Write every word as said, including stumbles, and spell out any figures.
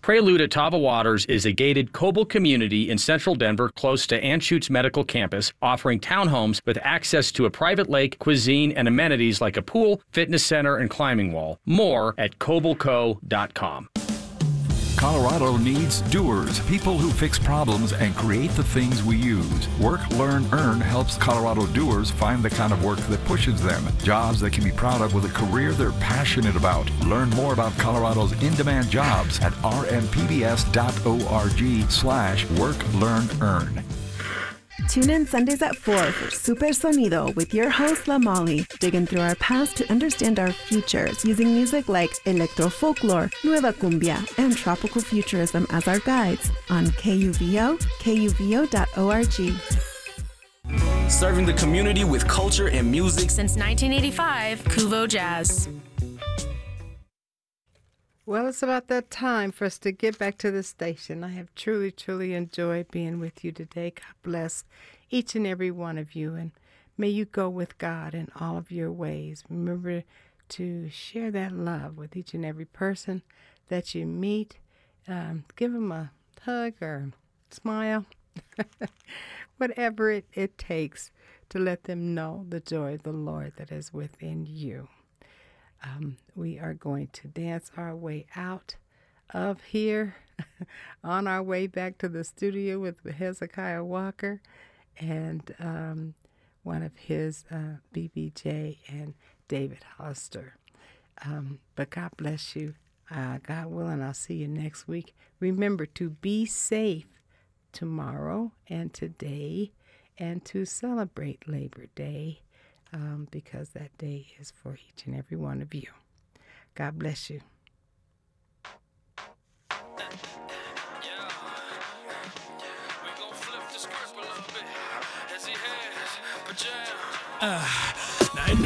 Prelude at Tava Waters is a gated Coble community in central Denver close to Anschutz Medical Campus, offering townhomes with access to a private lake, cuisine, and amenities like a pool, fitness center, and climbing wall. More at coble co dot com. Colorado needs doers, people who fix problems and create the things we use. Work, Learn, Earn helps Colorado doers find the kind of work that pushes them. Jobs they can be proud of with a career they're passionate about. Learn more about Colorado's in-demand jobs at r m p b s dot org slash work, learn, earn. Tune in Sundays at four for Super Sonido with your host, La Molly, digging through our past to understand our futures using music like electro folklore, nueva cumbia, and tropical futurism as our guides on K U V O, K U V O dot org. Serving the community with culture and music since nineteen eighty-five, Kuvo Jazz. Well, it's about that time for us to get back to the station. I have truly, truly enjoyed being with you today. God bless each and every one of you, and may you go with God in all of your ways. Remember to share that love with each and every person that you meet. Um, give them a hug or smile, whatever it, it takes to let them know the joy of the Lord that is within you. Um, we are going to dance our way out of here on our way back to the studio with Hezekiah Walker and um, one of his uh, B B J and David Hollister. Um, but God bless you. Uh, God willing, I'll see you next week. Remember to be safe tomorrow and today and to celebrate Labor Day. Um, because that day is for each and every one of you. God bless you. Uh, now